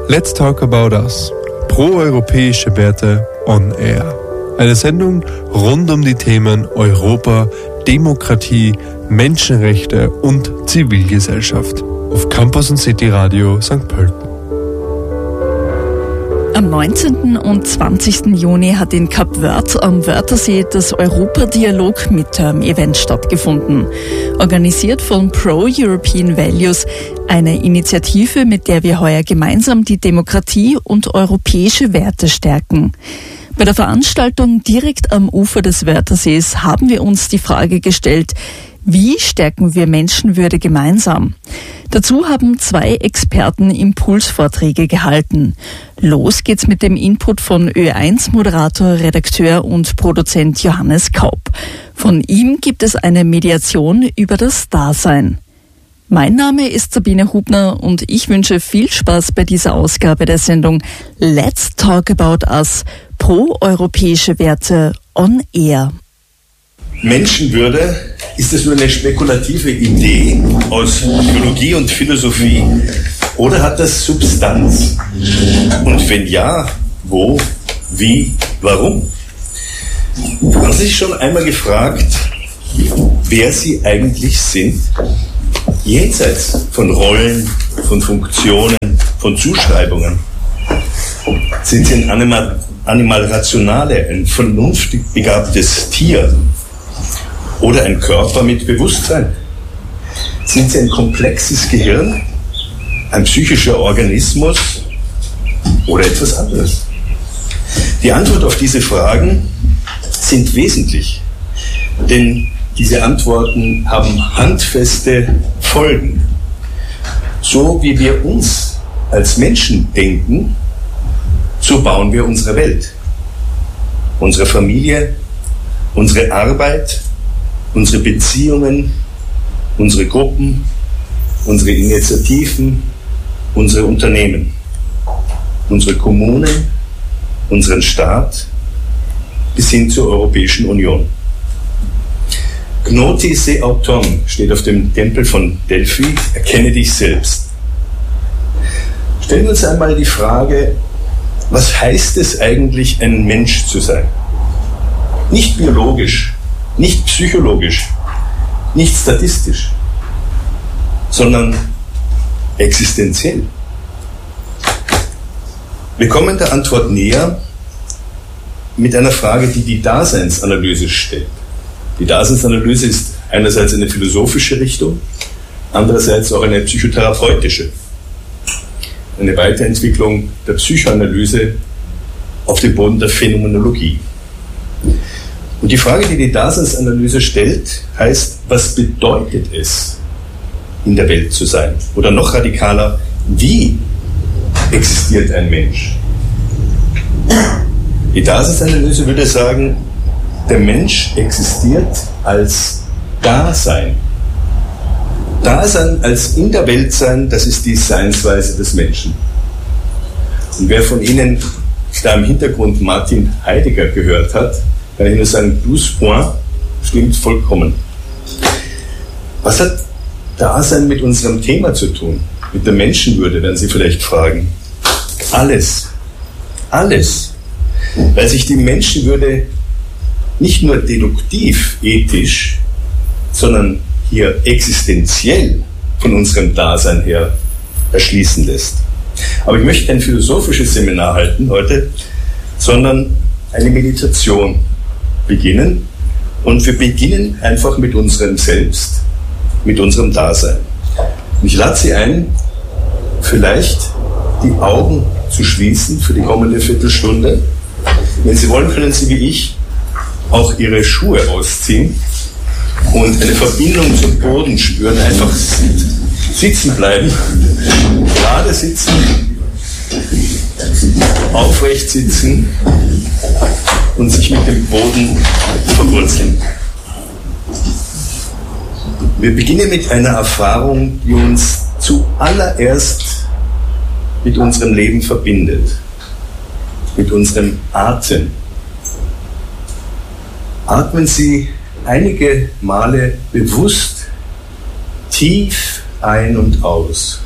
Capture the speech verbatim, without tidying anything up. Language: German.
Let's Talk About Us. Pro-europäische Werte on Air. Eine Sendung rund um die Themen Europa, Demokratie, Menschenrechte und Zivilgesellschaft. Auf Campus und City Radio Sankt Pölten. Am neunzehnten und zwanzigsten Juni hat in Kap Verde am Wörthersee das Europa-Dialog Midterm Event stattgefunden. Organisiert von Pro-European Values, eine Initiative, mit der wir heuer gemeinsam die Demokratie und europäische Werte stärken. Bei der Veranstaltung direkt am Ufer des Wörthersees haben wir uns die Frage gestellt, wie stärken wir Menschenwürde gemeinsam? Dazu haben zwei Experten Impulsvorträge gehalten. Los geht's mit dem Input von Ö eins Moderator, Redakteur und Produzent Johannes Kaup. Von ihm gibt es eine Mediation über das Dasein. Mein Name ist Sabine Hubner und ich wünsche viel Spaß bei dieser Ausgabe der Sendung Let's Talk About Us, pro-europäische Werte on Air. Menschenwürde, ist das nur eine spekulative Idee aus Biologie und Philosophie oder hat das Substanz? Und wenn ja, wo, wie, warum? Haben Sie sich schon einmal gefragt, wer Sie eigentlich sind? Jenseits von Rollen, von Funktionen, von Zuschreibungen. Sind Sie ein Animal, Animal Rationale, ein vernunftig begabtes Tier? Oder ein Körper mit Bewusstsein? Sind Sie ein komplexes Gehirn, ein psychischer Organismus oder etwas anderes? Die Antwort auf diese Fragen sind wesentlich, denn diese Antworten haben handfeste Folgen. So wie wir uns als Menschen denken, so bauen wir unsere Welt, unsere Familie, unsere Arbeit, unsere Beziehungen, unsere Gruppen, unsere Initiativen, unsere Unternehmen, unsere Kommunen, unseren Staat bis hin zur Europäischen Union. Gnoti se auton steht auf dem Tempel von Delphi, erkenne dich selbst. Stellen wir uns einmal die Frage, was heißt es eigentlich, ein Mensch zu sein? Nicht biologisch, nicht psychologisch, nicht statistisch, sondern existenziell. Wir kommen der Antwort näher mit einer Frage, die die Daseinsanalyse stellt. Die Daseinsanalyse ist einerseits eine philosophische Richtung, andererseits auch eine psychotherapeutische. Eine Weiterentwicklung der Psychoanalyse auf dem Boden der Phänomenologie. Und die Frage, die die Daseinsanalyse stellt, heißt, was bedeutet es, in der Welt zu sein? Oder noch radikaler, wie existiert ein Mensch? Die Daseinsanalyse würde sagen, der Mensch existiert als Dasein. Dasein als in der Welt sein, das ist die Seinsweise des Menschen. Und wer von Ihnen da im Hintergrund Martin Heidegger gehört hat, kann ich nur sagen, douze points stimmt vollkommen. Was hat Dasein mit unserem Thema zu tun? Mit der Menschenwürde, werden Sie vielleicht fragen. Alles. Alles. Weil sich die Menschenwürde nicht nur deduktiv, ethisch, sondern hier existenziell von unserem Dasein her erschließen lässt. Aber ich möchte kein philosophisches Seminar halten heute, sondern eine Meditation beginnen. Und wir beginnen einfach mit unserem Selbst, mit unserem Dasein. Und ich lade Sie ein, vielleicht die Augen zu schließen für die kommende Viertelstunde. Wenn Sie wollen, können Sie wie ich auch Ihre Schuhe ausziehen und eine Verbindung zum Boden spüren. Einfach sitzen bleiben, gerade sitzen, aufrecht sitzen und sich mit dem Boden verwurzeln. Wir beginnen mit einer Erfahrung, die uns zuallererst mit unserem Leben verbindet, mit unserem Atem. Atmen Sie einige Male bewusst tief ein und aus.